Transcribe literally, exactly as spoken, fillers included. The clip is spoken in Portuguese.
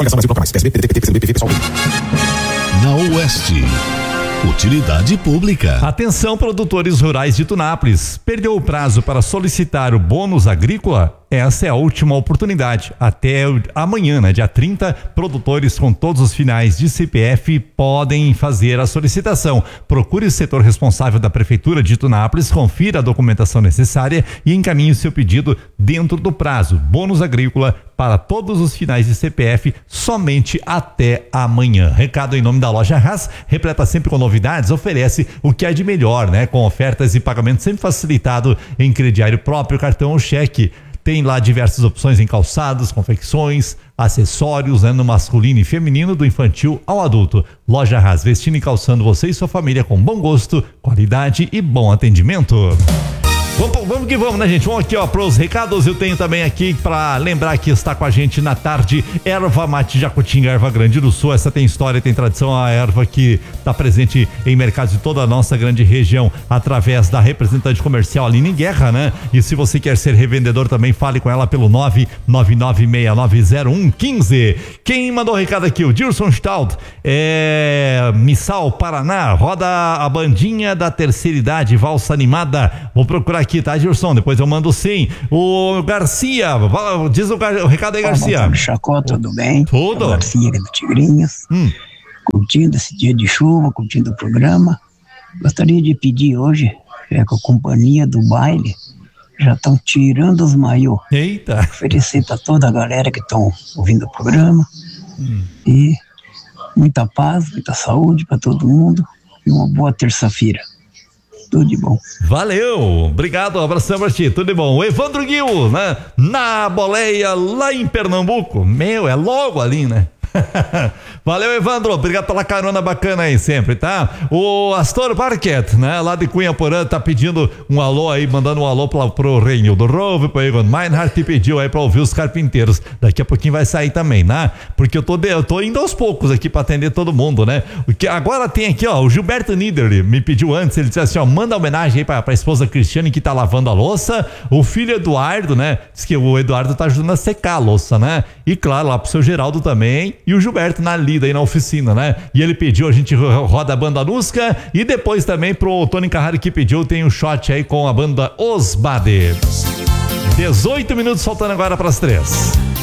Coligação Brasil Locais. P S B, P D T, P T, P C B, P V, pessoal. Na Oeste. Utilidade pública. Atenção, produtores rurais de Tunápolis. Perdeu o prazo para solicitar o bônus agrícola? Essa é a última oportunidade. Até amanhã, né, dia trinta, produtores com todos os finais de C P F podem fazer a solicitação. Procure o setor responsável da Prefeitura de Tunápolis, confira a documentação necessária e encaminhe o seu pedido dentro do prazo. Bônus agrícola para todos os finais de C P F somente até amanhã. Recado em nome da Loja Haas, repleta sempre com novidades, oferece o que há de melhor, né? Com ofertas e pagamento sempre facilitado em crediário próprio, cartão ou cheque. Tem lá diversas opções em calçados, confecções, acessórios, né, no masculino e feminino, do infantil ao adulto. Loja Haas, vestindo e calçando você e sua família com bom gosto, qualidade e bom atendimento. Vamos, vamos que vamos, né, gente? Vamos aqui, ó, pros recados. Eu tenho também aqui para lembrar que está com a gente na tarde Erva Mate Jacutinga, Erva Grande do Sul. Essa tem história, tem tradição, a erva que está presente em mercados de toda a nossa grande região através da representante comercial Aline Guerra, né? E se você quer ser revendedor também, fale com ela pelo nove nove nove seis nove zero um um cinco. Quem mandou o recado aqui? O Dilson Stout, é Missal, Paraná. Roda a bandinha da terceira idade, valsa animada. Vou procurar aqui, tá, Gilson? Depois eu mando sim. O Garcia, diz o, o recado aí, Garcia. Chacó, tudo bem? Tudo. O Garcia aqui do Tigrinhos. Hum. Curtindo esse dia de chuva, curtindo o programa. Gostaria de pedir hoje, é, com a companhia do baile, já estão tirando os maiô. Eita. Oferecer para toda a galera que estão ouvindo o programa. Hum. E muita paz, muita saúde para todo mundo. E uma boa terça-feira. Tudo de bom. Valeu, obrigado, abração pra ti, tudo de bom. O Evandro Guil, né? Na boleia lá em Pernambuco. Meu, é logo ali, né? Valeu, Evandro, obrigado pela carona bacana aí sempre, tá? O Astor Barquet, né, lá de Cunha Porã, tá pedindo um alô aí, mandando um alô pra, pro Reinildo Rove, pro Egon Meinhardt, e pediu aí pra ouvir os Carpinteiros. Daqui a pouquinho vai sair também, né? Porque eu tô, de, eu tô indo aos poucos aqui pra atender todo mundo, né? O que agora tem aqui, ó, o Gilberto Niederli me pediu antes, ele disse assim, ó, manda homenagem aí pra, pra esposa Cristiane que tá lavando a louça, o filho Eduardo, né? Diz que o Eduardo tá ajudando a secar a louça, né? E claro, lá pro seu Geraldo também, e o Gilberto na lida aí na oficina, né? E ele pediu, a gente roda a banda Nusca, e depois também pro Tony Carrari que pediu, tem um shot aí com a banda Os Bade. dezoito minutos faltando agora para as três.